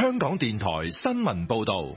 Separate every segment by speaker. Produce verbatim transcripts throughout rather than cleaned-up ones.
Speaker 1: 香港電台新聞報道。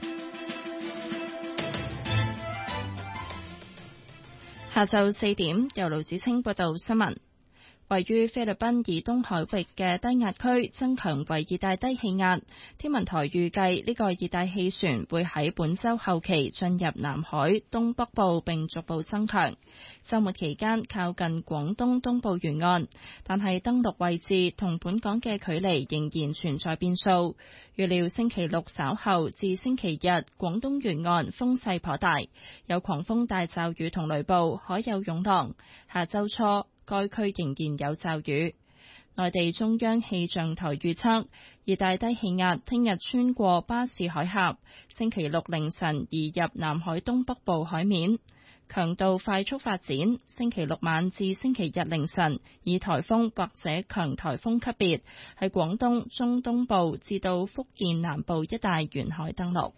Speaker 2: 下晝四點，由盧子清報道新聞。位於菲律賓以東海域嘅低壓區增強為熱帶低氣壓，天文台預計呢個熱帶氣旋會喺本週後期進入南海東北部並逐步增強。週末期間靠近廣東東部沿岸，但係登陸位置同本港嘅距離仍然存在變數。預料星期六稍後至星期日，廣東沿岸風勢頗大，有狂風大驟雨同雷暴，海有湧浪。下週初該區仍然有驟雨。內地中央氣象台預測，熱帶低氣壓聽日穿過巴士海峽，星期六凌晨移入南海東北部海面，強度快速發展。星期六晚至星期日凌晨，以颱風或者強颱風級別喺廣東中東部至到福建南部一帶沿海登陸。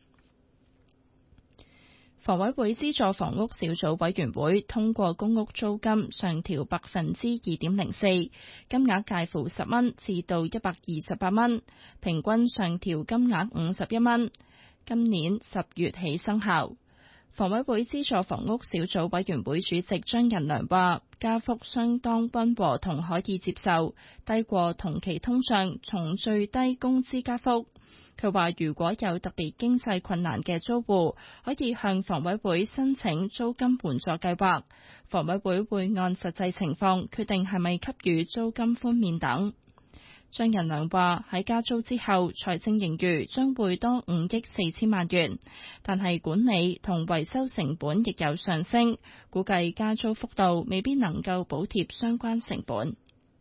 Speaker 2: 房委會資助房屋小組委員會通過公屋租金上調百分之二點零四，金額介乎十蚊至到一百二十八蚊，平均上調金額五十一蚊。今年十月起生效。房委會資助房屋小組委員會主席張仁良話，加幅相當溫和同可以接受，低過同期通脹從最低工資加幅。佢話如果有特別經濟困難嘅租戶，可以向房委會申請租金援助計劃，房委會會按實際情況決定係咪給予租金寬免等。張仁良話喺加租之後，財政盈餘將會多五億四千萬元，但係管理同維修成本亦有上升，估計加租幅度未必能夠補貼相關成本。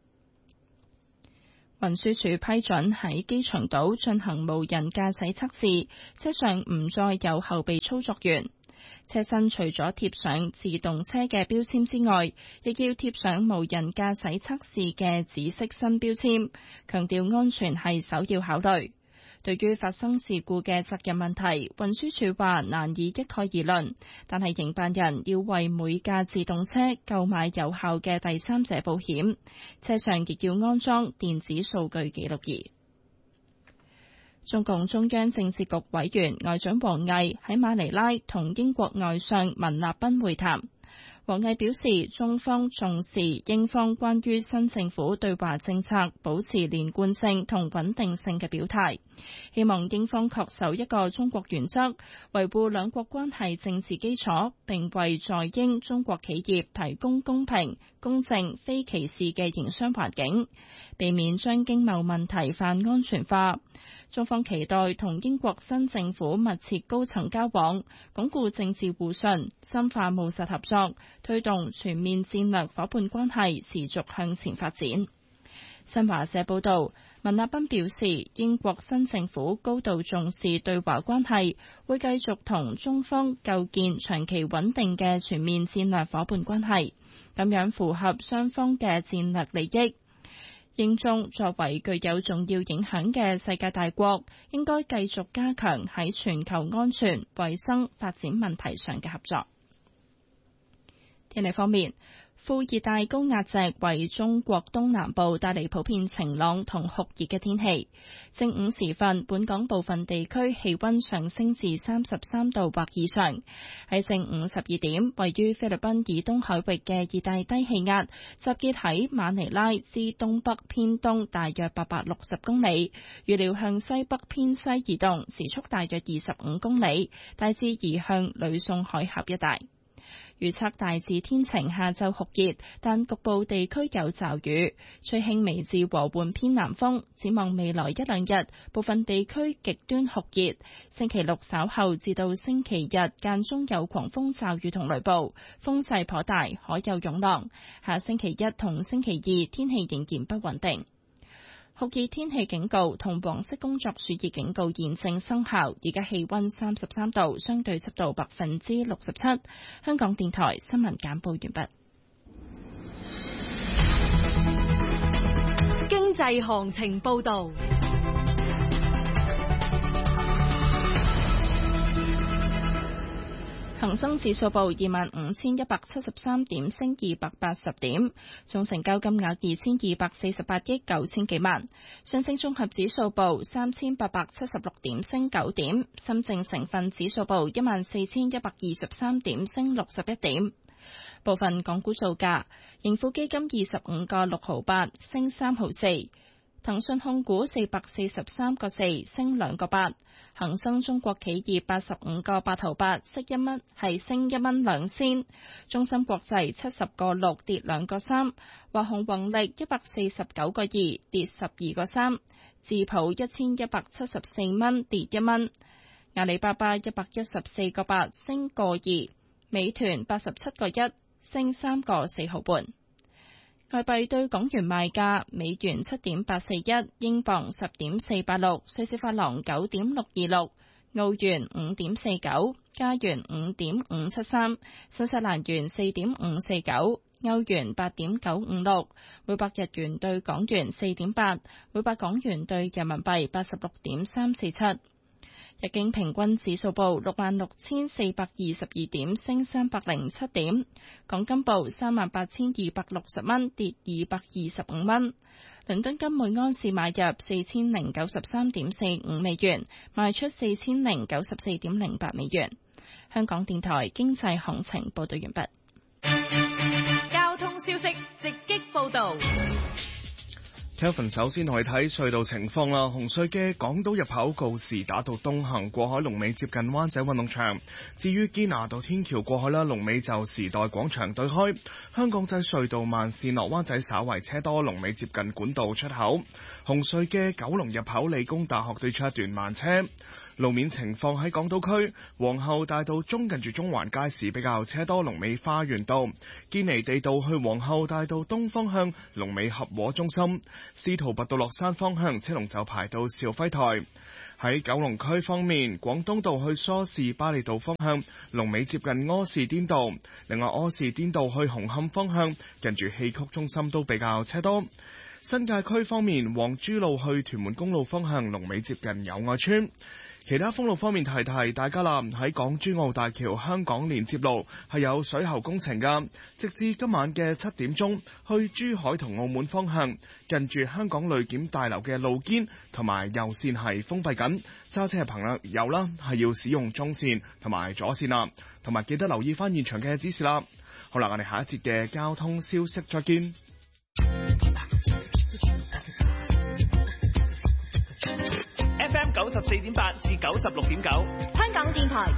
Speaker 2: 運輸署批准喺機場島進行無人駕駛測試，車上唔再有後備操作員。車身除咗貼上自動車嘅標籤之外，亦要貼上無人駕駛測試嘅紫色新標籤，強調安全係首要考慮。對於發生事故嘅責任問題，運輸署話難以一概而論，但係營辦人要為每架自動車購買有效嘅第三者保險，車上亦要安裝電子數據記錄儀。中共中央政治局委員外長王毅喺馬尼拉同英國外相文納賓會談。王毅表示，中方重視英方關於新政府對華政策保持連貫性同穩定性嘅表態，希望英方恪守一個中國原則，維護兩國關係政治基礎，並為在英中國企業提供公平、公正、非歧視嘅營商環境，避免將經貿問題泛安全化。中方期待同英國新政府密切高層交往，鞏固政治互信，深化務實合作，推動全面戰略夥伴關係持續向前發展。新華社報道，文納賓表示，英國新政府高度重視對華關係，會繼續同中方構建長期穩定嘅全面戰略夥伴關係，咁樣符合雙方嘅戰略利益。英中作為具有重要影響嘅世界大國，應該繼續加強喺全球安全、衛生、發展問題上嘅合作。天氣方面，副熱帶高壓脊為中國東南部帶嚟普遍晴朗同酷熱嘅天氣。正午時分，本港部分地區氣溫上升至三十三度或以上。喺正午十二點，位於菲律賓以東海域嘅熱帶低氣壓集結喺馬尼拉之東北偏東大約八百六十公里，預料向西北偏西移動，時速大約二十五公里，大致移向呂宋海峽一帶。預測大致天晴，下晝酷熱，但局部地區有驟雨，吹輕微至和緩偏南風。展望未來一兩日，部分地區極端酷熱。星期六稍後至到星期日間中有狂風驟雨同雷暴，風勢頗大，海有湧浪。下星期一同星期二天氣仍然不穩定。酷熱天氣警告同黃色工作暑熱警告現正生效，而家氣溫三十三度，相對濕度百分之六十七。香港電台新聞簡報完畢。
Speaker 3: 經濟行情報道。
Speaker 2: 恒生指數報二萬五千一百七十三點，升二百八十點，總成交金額二千二百四十八億九千幾萬。上證綜合指數報三千八百七十六點，升九點。深證成分指數報一萬四千一百二十三點，升六十一點。部分港股造價：盈富基金二十五個六毫八，升三毫四；騰訊控股四百四十三個四，升兩個八；恒生中國企業八十五個八毫八，息一蚊，係升一蚊兩仙；中芯國際七十個六，跌兩個三；華虹宏力一百四十九個二，跌十二個三；智普一千一百七十四蚊，跌一蚊；阿里巴巴一百一十四個八，升個二；美團八十七個一，升三個四毫半。外幣對港元賣價：美元七點八四一，英鎊十點四八六，瑞士法郎九點六二六，澳元五點四九，加元五點五七三，新西蘭元四點五四九，歐元八點九五六，每百日元對港元四點八，每百港元對人民幣八十六點三四七。日經平均指數報六萬六千四百二十二點，升三百零七點。港金報三萬八千二百六十蚊，跌二百二十五蚊。倫敦金每安士買入四千零九十三點四五美元，賣出四千零九十四點零八美元。香港電台經濟行情報道完畢。
Speaker 3: 交通消息直擊報道。
Speaker 4: Kelvin 首先同你睇隧道情況啦。紅隧嘅港島入口告士打道東行過海龍尾接近灣仔運動場，至於堅拿道天橋過海啦，龍尾就時代廣場對開。香港仔隧道慢線落灣仔稍為車多，龍尾接近管道出口。紅隧嘅九龍入口理工大學對出一段慢車。路面情況喺港島區皇后大道中近住中環街市比較車多，龍尾花園道；堅尼地道去皇后大道東方向龍尾合和中心；司徒拔道落山方向車龍就排到肇輝台。喺九龍區方面，廣東道去梳士巴利道方向龍尾接近柯士甸道，另外柯士甸道去紅磡方向近住戲曲中心都比較車多。新界區方面，黃珠路去屯門公路方向龍尾接近友愛邨。其他封路方面提提大家啦，喺港珠澳大橋香港連接路係有水喉工程噶，直至今晚嘅七點鐘，去珠海同澳門方向近住香港旅檢大樓嘅路肩同埋右線係封閉緊，揸車嘅朋友啦係要使用中線同埋左線啦，同埋記得留意翻現場嘅指示啦。好啦，我哋下一節嘅交通消息再見。
Speaker 5: F M 九十四點八至九十六點九，
Speaker 3: 香港電台